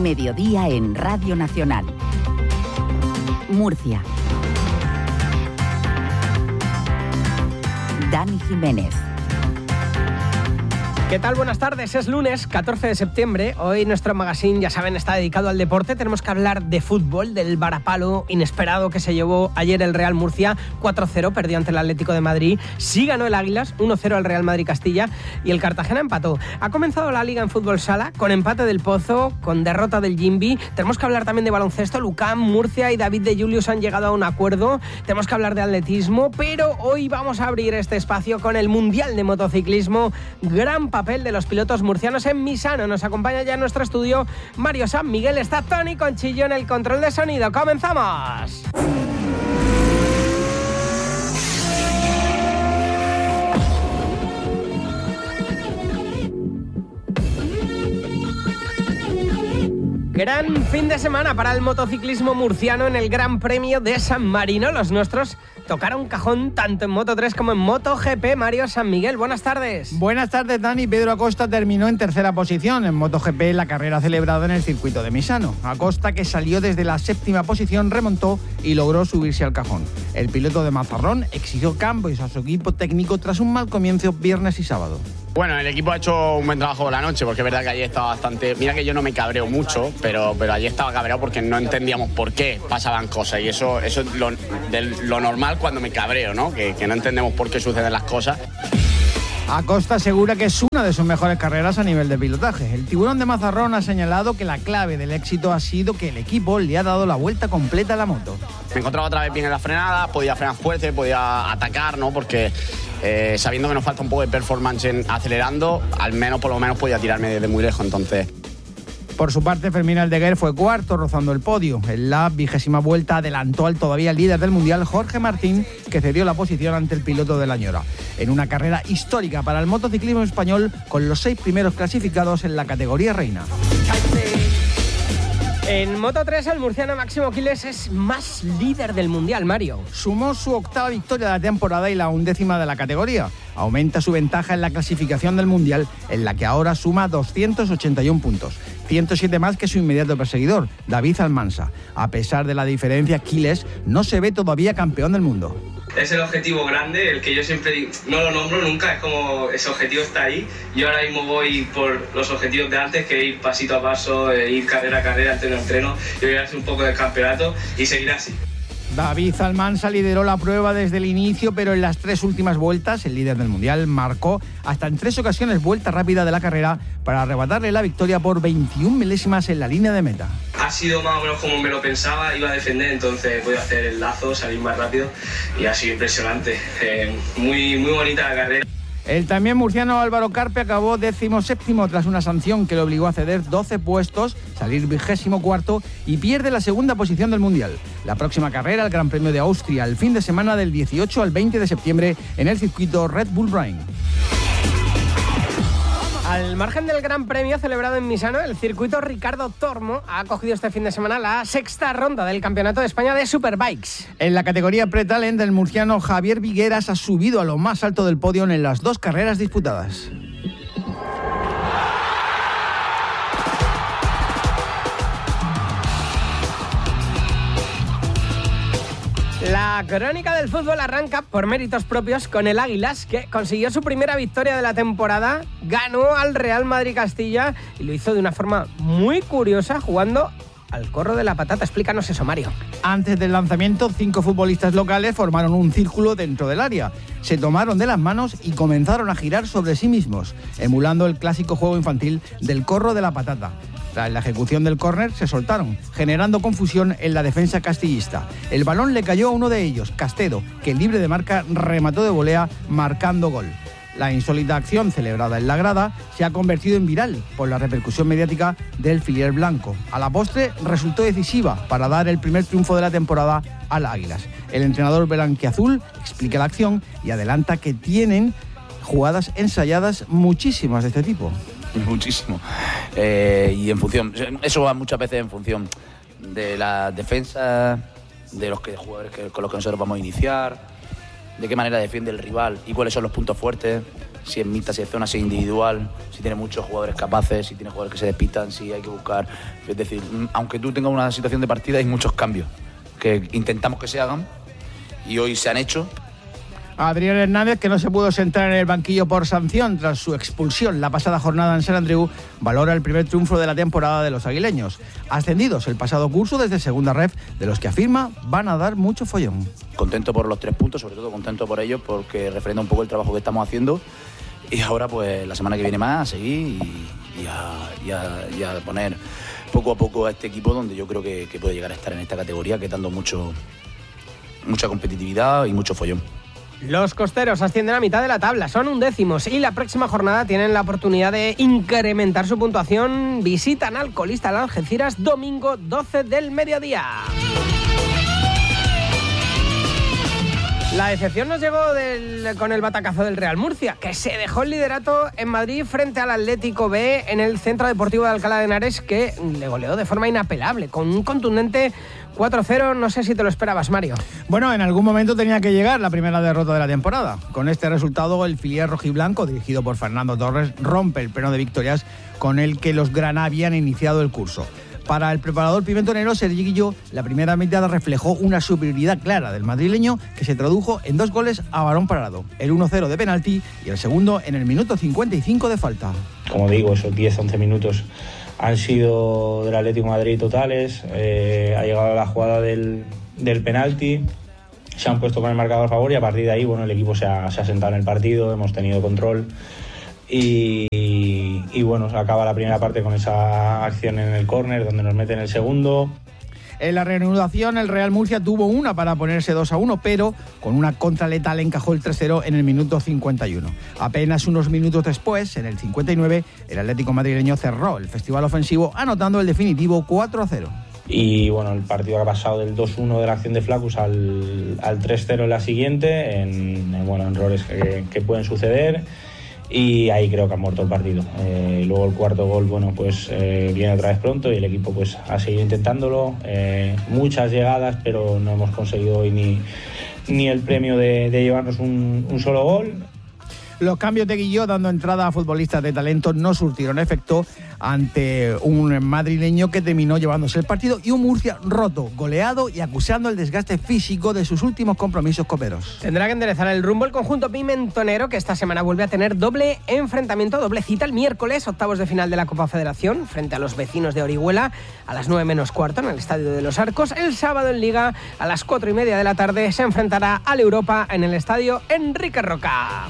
mediodía en Radio Nacional. Murcia. Dani Jiménez. ¿Qué tal? Buenas tardes. Es lunes 14 de septiembre. Hoy nuestro magazine, ya saben, está dedicado al deporte. Tenemos que hablar de fútbol, del varapalo inesperado que se llevó ayer el Real Murcia. 4-0, perdió ante el Atlético de Madrid. Sí ganó el Águilas, 1-0 al Real Madrid Castilla. Y el Cartagena empató. Ha comenzado la Liga en fútbol sala, con empate del Pozo, con derrota del Jimbi. Tenemos que hablar también de baloncesto. Lucán, Murcia y David de Julius han llegado a un acuerdo. Tenemos que hablar de atletismo. Pero hoy vamos a abrir este espacio con el Mundial de Motociclismo. Gran papel de los pilotos murcianos en Misano. Nos acompaña ya en nuestro estudio Mario San Miguel. Está Tony Conchillo en el control de sonido. ¡Comenzamos! Gran fin de semana para el motociclismo murciano en el Gran Premio de San Marino. Los nuestros tocaron cajón tanto en Moto3 como en MotoGP. Mario San Miguel, buenas tardes. Buenas tardes, Dani. Pedro Acosta terminó en tercera posición en MotoGP, la carrera celebrada en el circuito de Misano. Acosta, que salió desde la séptima posición, remontó y logró subirse al cajón. El piloto de Mazarrón exigió cambios a su equipo técnico tras un mal comienzo viernes y sábado. Bueno, el equipo ha hecho un buen trabajo de la noche, porque es verdad que ayer estaba bastante... Mira que yo no me cabreo mucho, pero ayer estaba cabreado porque no entendíamos por qué pasaban cosas, y eso es lo normal cuando me cabreo, ¿no? Que no entendemos por qué suceden las cosas. Acosta asegura que es una de sus mejores carreras a nivel de pilotaje. El tiburón de Mazarrón ha señalado que la clave del éxito ha sido que el equipo le ha dado la vuelta completa a la moto. Me encontraba otra vez bien en la frenada, podía frenar fuerte, podía atacar, ¿no? Porque sabiendo que nos falta un poco de performance acelerando, por lo menos podía tirarme desde muy lejos, entonces... Por su parte, Fermín Aldeguer fue cuarto, rozando el podio. En la 20ª vuelta adelantó al todavía líder del Mundial, Jorge Martín, que cedió la posición ante el piloto de la Ñora. En una carrera histórica para el motociclismo español, con los 6 primeros clasificados en la categoría reina. En Moto3, el murciano Máximo Quiles es más líder del Mundial, Mario. Sumó su 8ª victoria de la temporada y la 11ª de la categoría. Aumenta su ventaja en la clasificación del Mundial, en la que ahora suma 281 puntos. 107 más que su inmediato perseguidor, David Almansa. A pesar de la diferencia, Quiles no se ve todavía campeón del mundo. Es el objetivo grande, el que yo siempre digo, no lo nombro nunca, es como ese objetivo está ahí. Yo ahora mismo voy por los objetivos de antes, que ir pasito a paso, ir carrera a carrera, entreno a entreno. Yo voy a hacer un poco del campeonato y seguir así. David Almansa lideró la prueba desde el inicio, pero en las 3 últimas vueltas, el líder del Mundial marcó hasta en 3 ocasiones vuelta rápida de la carrera para arrebatarle la victoria por 21 milésimas en la línea de meta. Ha sido más o menos como me lo pensaba, iba a defender, entonces voy a hacer el lazo, salir más rápido y ha sido impresionante. Muy bonita la carrera. El también murciano Álvaro Carpe acabó 17º tras una sanción que le obligó a ceder 12 puestos, salir 24º y pierde la 2ª posición del Mundial. La próxima carrera, el Gran Premio de Austria, el fin de semana del 18 al 20 de septiembre en el circuito Red Bull Ring. Al margen del Gran Premio celebrado en Misano, el circuito Ricardo Tormo ha acogido este fin de semana la 6ª ronda del Campeonato de España de Superbikes. En la categoría Pretalent, el murciano Javier Vigueras ha subido a lo más alto del podio en las 2 carreras disputadas. La crónica del fútbol arranca por méritos propios con el Águilas, que consiguió su primera victoria de la temporada, ganó al Real Madrid Castilla y lo hizo de una forma muy curiosa, jugando al corro de la patata. Explícanos eso, Mario. Antes del lanzamiento, 5 futbolistas locales formaron un círculo dentro del área. Se tomaron de las manos y comenzaron a girar sobre sí mismos, emulando el clásico juego infantil del corro de la patata. Tras la ejecución del córner, se soltaron, generando confusión en la defensa castillista. El balón le cayó a uno de ellos, Castedo, que libre de marca remató de volea, marcando gol. La insólita acción, celebrada en la grada, se ha convertido en viral por la repercusión mediática del filial blanco. A la postre, resultó decisiva para dar el primer triunfo de la temporada al Águilas. El entrenador blanquiazul explica la acción y adelanta que tienen jugadas ensayadas muchísimas de este tipo. Muchísimo. Y en función, eso va muchas veces en función de la defensa, de los jugadores con los que nosotros vamos a iniciar, de qué manera defiende el rival y cuáles son los puntos fuertes. si es mixta, si es zona, si es individual, si tiene muchos jugadores capaces, si tiene jugadores que se despistan, si hay que buscar. Es decir, aunque tú tengas una situación de partida, hay muchos cambios que intentamos que se hagan y hoy se han hecho. Adrián Hernández, que no se pudo sentar en el banquillo por sanción tras su expulsión la pasada jornada en Sant Andreu, valora el primer triunfo de la temporada de los aguileños, ascendidos el pasado curso desde segunda ref, de los que afirma van a dar mucho follón. Contento por los 3 puntos, sobre todo contento por ellos, porque refrenda un poco el trabajo que estamos haciendo y ahora pues la semana que viene más a seguir y a poner poco a poco a este equipo donde yo creo que puede llegar a estar en esta categoría, que dando mucha competitividad y mucho follón. Los costeros ascienden a mitad de la tabla, son 11º y la próxima jornada tienen la oportunidad de incrementar su puntuación. Visitan al colista al Algeciras domingo 12 del mediodía. La decepción nos llegó con el batacazo del Real Murcia, que se dejó el liderato en Madrid frente al Atlético B en el Centro Deportivo de Alcalá de Henares, que le goleó de forma inapelable, con un contundente 4-0, no sé si te lo esperabas, Mario. Bueno, en algún momento tenía que llegar la primera derrota de la temporada. Con este resultado, el filial rojiblanco, dirigido por Fernando Torres, rompe el pleno de victorias con el que los Grana habían iniciado el curso. Para el preparador pimentonero, Sergillo, la primera mitad reflejó una superioridad clara del madrileño que se tradujo en 2 goles a balón parado, el 1-0 de penalti y el segundo en el minuto 55 de falta. Como digo, esos 10-11 minutos han sido del Atlético de Madrid totales, ha llegado la jugada del penalti, se han puesto con el marcador a favor y a partir de ahí bueno, el equipo se ha sentado en el partido, hemos tenido control y bueno, se acaba la primera parte con esa acción en el córner donde nos meten el segundo. En la reanudación, el Real Murcia tuvo una para ponerse 2-1, pero con una contra letal encajó el 3-0 en el minuto 51. Apenas unos minutos después, en el 59, el Atlético madrileño cerró el festival ofensivo anotando el definitivo 4-0. Y bueno, el partido ha pasado del 2-1 de la acción de Flaccus al 3-0 en la siguiente, en errores que pueden suceder. Y ahí creo que ha muerto el partido. Luego el cuarto gol, viene otra vez pronto y el equipo ha seguido intentándolo. Muchas llegadas, pero no hemos conseguido hoy ni el premio de llevarnos un solo gol. Los cambios de Guilló, dando entrada a futbolistas de talento, no surtieron efecto ante un madrileño que terminó llevándose el partido y un Murcia roto, goleado y acusando el desgaste físico de sus últimos compromisos coperos. Tendrá que enderezar el rumbo el conjunto pimentonero, que esta semana vuelve a tener doble enfrentamiento, doble cita el miércoles, octavos de final de la Copa Federación, frente a los vecinos de Orihuela, a las 9:15 en el Estadio de los Arcos. El sábado en Liga, a las 4:30 de la tarde, se enfrentará al Europa en el Estadio Enrique Roca.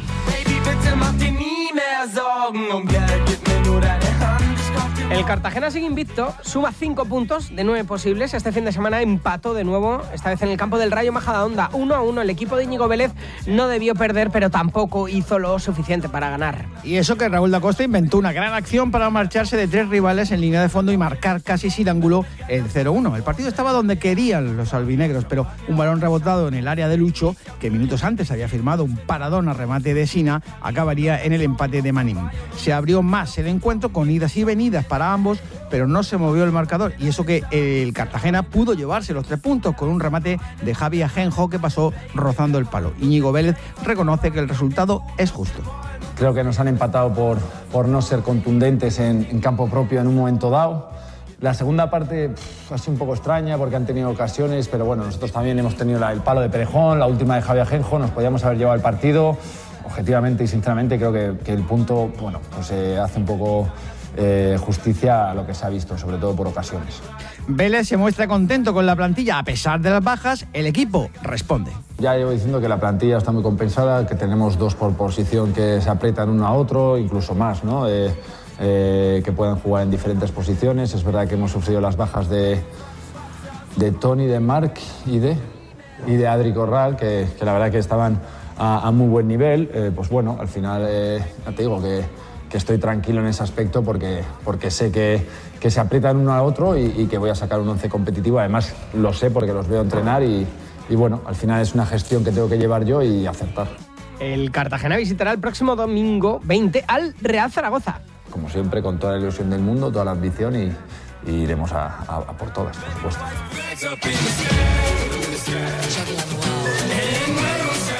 El Cartagena sigue invicto, suma 5 puntos de 9 posibles. Este fin de semana empató de nuevo, esta vez en el campo del Rayo Majadahonda, 1-1. El equipo de Íñigo Vélez no debió perder, pero tampoco hizo lo suficiente para ganar. Y eso que Raúl da Costa inventó una gran acción para marcharse de 3 rivales en línea de fondo y marcar casi sin ángulo el 0-1. El partido estaba donde querían los albinegros, pero un balón rebotado en el área de Lucho, que minutos antes había firmado un paradón a remate de Sina, acabaría en el empate de Manín. Se abrió más el encuentro con idas y venidas para ambos, pero no se movió el marcador, y eso que el Cartagena pudo llevarse los 3 puntos con un remate de Javi Ajenjo que pasó rozando el palo. Íñigo Vélez reconoce que el resultado es justo. Creo que nos han empatado por no ser contundentes en campo propio en un momento dado. La segunda parte ha sido un poco extraña porque han tenido ocasiones, pero bueno, nosotros también hemos tenido el palo de Perejón, la última de Javi Ajenjo, nos podíamos haber llevado el partido. Objetivamente y sinceramente creo que el punto hace un poco justicia a lo que se ha visto, sobre todo por ocasiones. Vélez se muestra contento con la plantilla a pesar de las bajas, el equipo responde. Ya llevo diciendo que la plantilla está muy compensada, que tenemos 2 por posición que se aprietan uno a otro, incluso más, ¿no? Que puedan jugar en diferentes posiciones. Es verdad que hemos sufrido las bajas de Toni, de Marc y de Adri Corral, que la verdad que estaban a muy buen nivel. Al final ya te digo que estoy tranquilo en ese aspecto porque sé que se aprietan uno a otro y que voy a sacar un 11 competitivo. Además lo sé porque los veo entrenar y al final es una gestión que tengo que llevar yo y acertar. El Cartagena visitará el próximo domingo 20 al Real Zaragoza. Como siempre, con toda la ilusión del mundo, toda la ambición y iremos a por todas, por supuesto.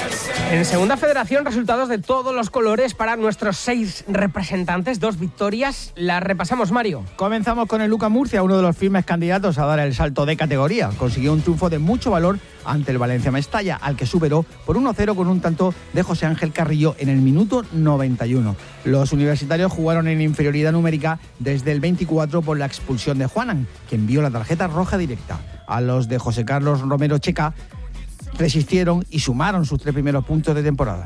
En segunda federación, resultados de todos los colores para nuestros 6 representantes, 2 victorias. Las repasamos, Mario. Comenzamos con el Luca Murcia, uno de los firmes candidatos a dar el salto de categoría. Consiguió un triunfo de mucho valor ante el Valencia Mestalla, al que superó por 1-0 con un tanto de José Ángel Carrillo en el minuto 91. Los universitarios jugaron en inferioridad numérica desde el 24 por la expulsión de Juanan, quien vio la tarjeta roja directa. A los de José Carlos Romero Checa resistieron y sumaron sus 3 primeros puntos de temporada.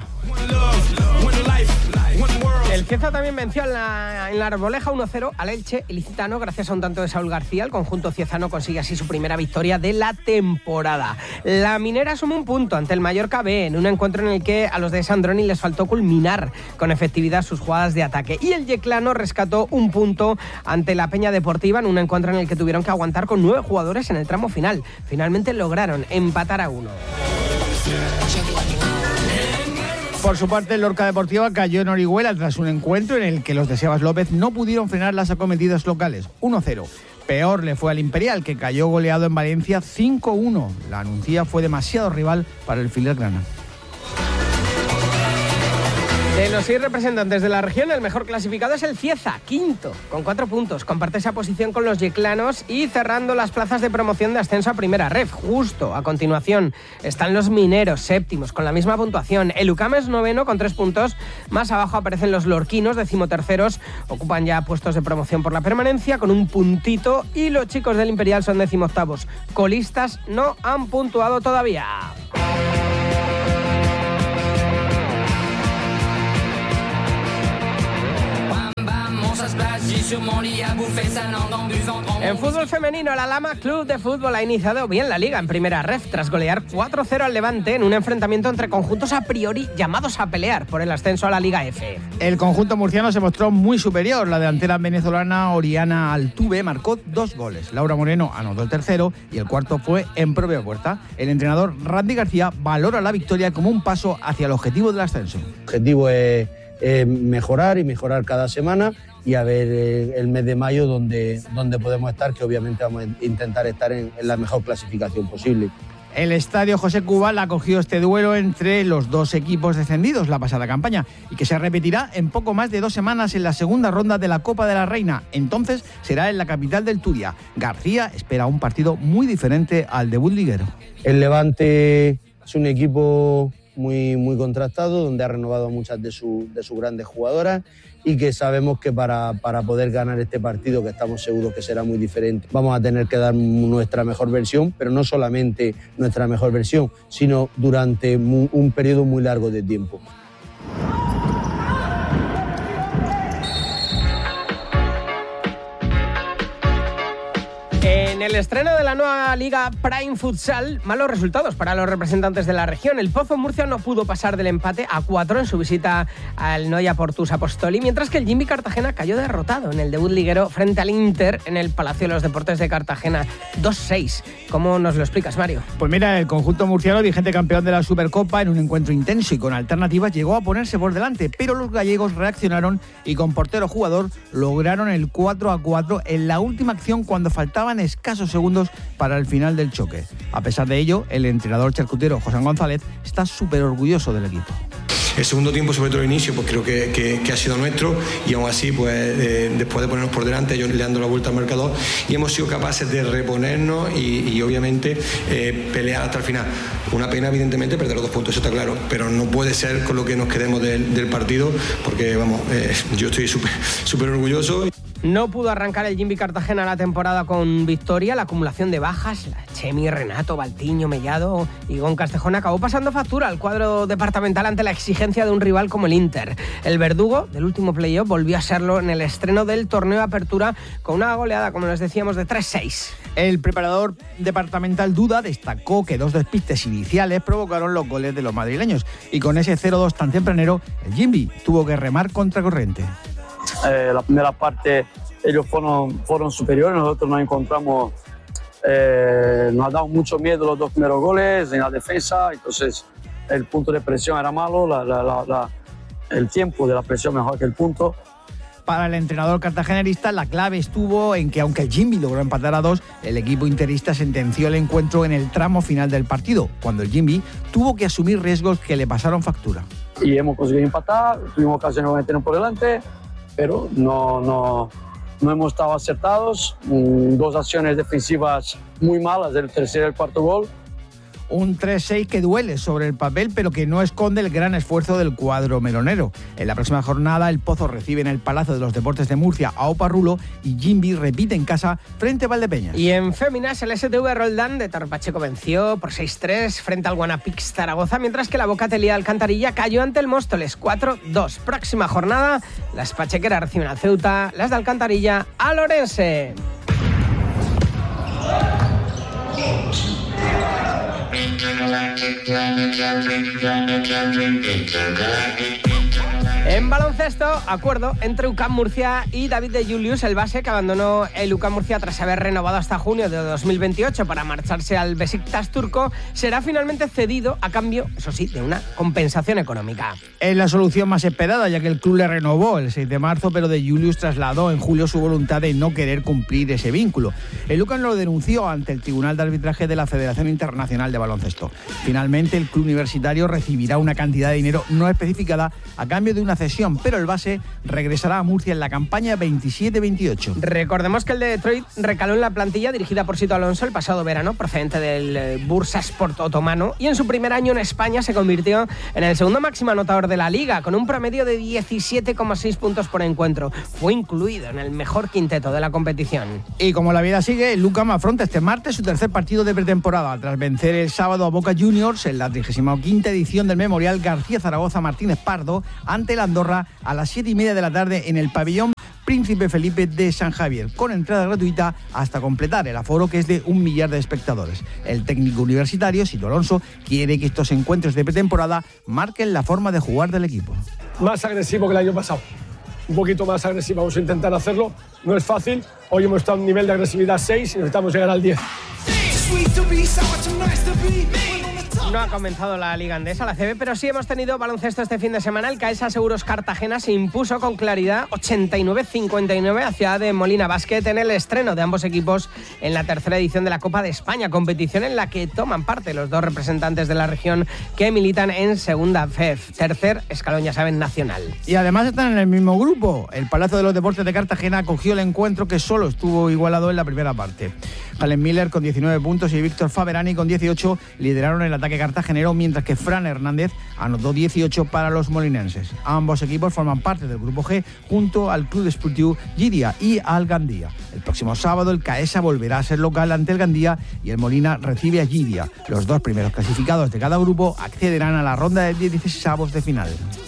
El Cieza también venció en la Arboleja 1-0 al Elche ilicitano gracias a un tanto de Saúl García. El conjunto ciezano consigue así su primera victoria de la temporada. La Minera sumó un punto ante el Mallorca B en un encuentro en el que a los de Sandroni les faltó culminar con efectividad sus jugadas de ataque. Y el Yeclano rescató un punto ante la Peña Deportiva en un encuentro en el que tuvieron que aguantar con 9 jugadores en el tramo final. Finalmente lograron empatar a 1. Por su parte, el Lorca Deportiva cayó en Orihuela tras un encuentro en el que los de Sebas López no pudieron frenar las acometidas locales. 1-0. Peor le fue al Imperial, que cayó goleado en Valencia 5-1. La Nucía fue demasiado rival para el filigrana. De los 6 representantes de la región, el mejor clasificado es el Cieza, quinto, con 4 puntos. Comparte esa posición con los yeclanos y cerrando las plazas de promoción de ascenso a primera ref. Justo a continuación están los mineros, séptimos, con la misma puntuación. El UCAM es noveno con 3 puntos. Más abajo aparecen los lorquinos, decimoterceros. Ocupan ya puestos de promoción por la permanencia con un puntito. Y los chicos del Imperial son decimoctavos. Colistas no han puntuado todavía. En fútbol femenino, el Alhama Club de Fútbol ha iniciado bien la liga en primera ref tras golear 4-0 al Levante en un enfrentamiento entre conjuntos a priori llamados a pelear por el ascenso a la Liga F. El conjunto murciano se mostró muy superior. La delantera venezolana Oriana Altuve marcó 2 goles. Laura Moreno anotó el tercero y el cuarto fue en propia puerta. El entrenador Randy García valora la victoria como un paso hacia el objetivo del ascenso. El objetivo es mejorar y mejorar cada semana y a ver el mes de mayo donde podemos estar, que obviamente vamos a intentar estar en la mejor clasificación posible. El estadio José Cubal acogió este duelo entre los 2 equipos descendidos la pasada campaña y que se repetirá en poco más de 2 semanas en la segunda ronda de la Copa de la Reina. Entonces será en la capital del Turia. García espera un partido muy diferente al debut liguero. El Levante es un equipo muy contrastado, donde ha renovado a muchas de sus grandes jugadoras y que sabemos que para poder ganar este partido, que estamos seguros que será muy diferente, vamos a tener que dar nuestra mejor versión, pero no solamente nuestra mejor versión, sino durante un periodo muy largo de tiempo. En el estreno de la nueva Liga Prime Futsal, malos resultados para los representantes de la región. El Pozo Murcia no pudo pasar del empate a 4 en su visita al Noia Portus Apostoli, mientras que el Jimbi Cartagena cayó derrotado en el debut liguero frente al Inter en el Palacio de los Deportes de Cartagena 2-6. ¿Cómo nos lo explicas, Mario? Pues mira, el conjunto murciano, vigente campeón de la Supercopa, en un encuentro intenso y con alternativas, llegó a ponerse por delante, pero los gallegos reaccionaron y con portero jugador lograron el 4-4 en la última acción cuando faltaban escasos segundos para el final del choque. A pesar de ello, el entrenador charcutero José González está súper orgulloso del equipo. El segundo tiempo, sobre todo el inicio, pues creo que ha sido nuestro y aún así, pues después de ponernos por delante, ellos le dando la vuelta al marcador y hemos sido capaces de reponernos y obviamente pelear hasta el final. Una pena, evidentemente, perder los 2 puntos, eso está claro, pero no puede ser con lo que nos quedemos del partido porque, vamos, yo estoy súper orgulloso. No pudo arrancar el Jimbi Cartagena la temporada con victoria. La acumulación de bajas, Chemi, Renato, Baltiño, Mellado y Gon Castejón acabó pasando factura al cuadro departamental ante la exigencia de un rival como el Inter. El verdugo del último playoff volvió a serlo en el estreno del torneo de apertura con una goleada, como les decíamos, de 3-6. El preparador departamental Duda destacó que 2 despistes iniciales provocaron los goles de los madrileños y con ese 0-2 tan tempranero, el Jimbi tuvo que remar contracorriente. La primera parte ellos fueron superiores, nosotros nos encontramos, nos ha dado mucho miedo los 2 primeros goles en la defensa, entonces el punto de presión era malo, el tiempo de la presión mejor que el punto Para el entrenador cartagenerista, la clave estuvo en que, aunque el Jimby logró empatar a 2, el equipo interista sentenció el encuentro en el tramo final del partido, cuando el Jimby tuvo que asumir riesgos que le pasaron factura. Y hemos conseguido empatar, tuvimos ocasiones de meternos por delante, pero no hemos estado acertados. 2 acciones defensivas muy malas, el tercer y el cuarto gol. Un 3-6 que duele sobre el papel, pero que no esconde el gran esfuerzo del cuadro melonero. En la próxima jornada, el Pozo recibe en el Palacio de los Deportes de Murcia a Oparrulo y Jimby repite en casa frente a Valdepeñas. Y en féminas, el STV Roldán de Torpacheco venció por 6-3 frente al Guanapix Zaragoza, mientras que la Bocatelía Alcantarilla cayó ante el Móstoles 4-2. Próxima jornada, las pachequeras reciben al Ceuta, las de Alcantarilla a Lorense. En baloncesto, acuerdo entre UCAM Murcia y David de Julius, el base que abandonó el UCAM Murcia tras haber renovado hasta junio de 2028 para marcharse al Besiktas turco, será finalmente cedido a cambio, eso sí, de una compensación económica. Es la solución más esperada, ya que el club le renovó el 6 de marzo, pero de Julius trasladó en julio su voluntad de no querer cumplir ese vínculo. El UCAM lo denunció ante el Tribunal de Arbitraje de la Federación Internacional de Baloncesto. Finalmente, el club universitario recibirá una cantidad de dinero no especificada a cambio de una cesión, pero el base regresará a Murcia en la campaña 27-28. Recordemos que el de Detroit recaló en la plantilla dirigida por Sito Alonso el pasado verano, procedente del Bursaspor otomano, y en su primer año en España se convirtió en el segundo máximo anotador de la liga, con un promedio de 17,6 puntos por encuentro. Fue incluido en el mejor quinteto de la competición. Y como la vida sigue, el UCAM afronta este martes su tercer partido de pretemporada, tras vencer el sábado a Boca Juniors en la 35ª edición del Memorial García Zaragoza Martínez Pardo ante la Andorra a las 7:30 de la tarde en el pabellón Príncipe Felipe de San Javier, con entrada gratuita hasta completar el aforo, que es de 1 millar de espectadores. El técnico universitario, Sito Alonso, quiere que estos encuentros de pretemporada marquen la forma de jugar del equipo. Más agresivo que el año pasado, un poquito más agresivo, vamos a intentar hacerlo, no es fácil, hoy hemos estado en un nivel de agresividad 6 y necesitamos llegar al 10. No ha comenzado la Liga Andesa, la CB, pero sí hemos tenido baloncesto este fin de semana. El Caesa Seguros Cartagena se impuso con claridad 89-59 a Ciudad de Molina Basket en el estreno de ambos equipos en la tercera edición de la Copa de España, competición en la que toman parte los 2 representantes de la región que militan en segunda FEF, tercer escalón, ya saben, nacional. Y además están en el mismo grupo. El Palacio de los Deportes de Cartagena acogió el encuentro, que solo estuvo igualado en la primera parte. Allen Miller con 19 puntos y Víctor Faberani con 18 lideraron el ataque cartagenero, mientras que Fran Hernández anotó 18 para los molinenses. Ambos equipos forman parte del grupo G junto al Club Deportivo Llíria y al Gandía. El próximo sábado el Caesa volverá a ser local ante el Gandía y el Molina recibe a Llíria. Los 2 primeros clasificados de cada grupo accederán a la ronda de 16avos de final.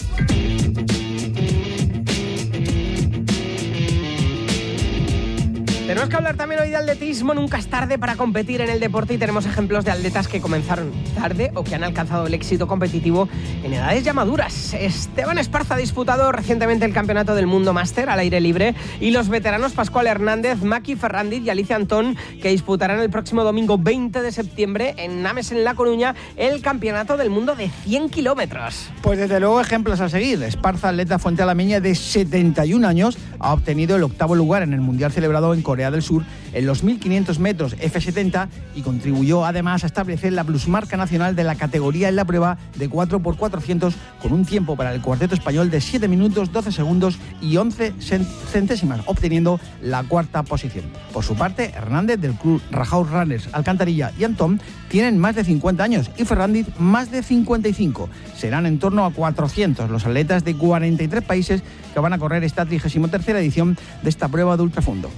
Tenemos que hablar también hoy de atletismo. Nunca es tarde para competir en el deporte y tenemos ejemplos de atletas que comenzaron tarde o que han alcanzado el éxito competitivo en edades ya maduras. Esteban Esparza ha disputado recientemente el Campeonato del Mundo Máster al aire libre y los veteranos Pascual Hernández, Maki Ferrandiz y Alicia Antón, que disputarán el próximo domingo 20 de septiembre en Names, en La Coruña, el Campeonato del Mundo de 100 kilómetros. Pues desde luego ejemplos a seguir. Esparza, atleta fuentealameña de 71 años, ha obtenido el 8º lugar en el Mundial celebrado en Corea del Sur en los 1500 metros F70 y contribuyó además a establecer la plusmarca nacional de la categoría en la prueba de 4x400 con un tiempo para el cuarteto español de 7 minutos 12 segundos y 11 centésimas, obteniendo la 4ª posición. Por su parte, Hernández del club Rajaus Runners Alcantarilla y Antón tienen más de 50 años y Ferrandiz más de 55. Serán en torno a 400 los atletas de 43 países que van a correr esta 33ª edición de esta prueba de ultrafondo.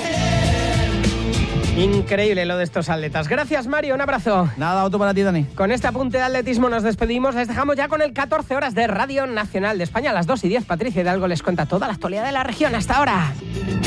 Increíble lo de estos atletas. Gracias, Mario, un abrazo. Nada, otro para ti, Dani. Con este apunte de atletismo nos despedimos. Les dejamos ya con el 14 horas de Radio Nacional de España. A las 2:10, Patricia Hidalgo les cuenta toda la actualidad de la región. Hasta ahora.